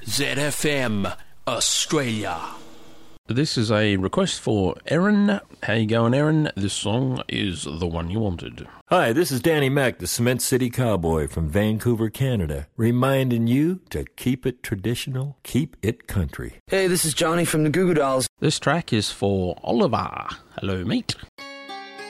ZFM Australia. This is a request for Erin. How you going, Erin? This song is the one you wanted. Hi, this is Danny Mac, the Cement City Cowboy from Vancouver, Canada, reminding you to keep it traditional, keep it country. Hey, this is Johnny from the Goo Goo Dolls. This track is for Oliver. Hello, mate.